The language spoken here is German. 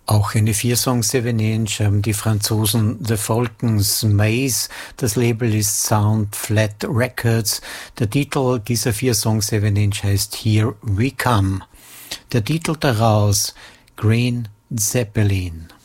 Auch eine 4-Song 7-Inch haben die Franzosen The Falcons Maze. Das Label ist Sound Flat Records. Der Titel dieser 4-Song 7-Inch heißt Here We Come. Der Titel daraus Green Zeppelin.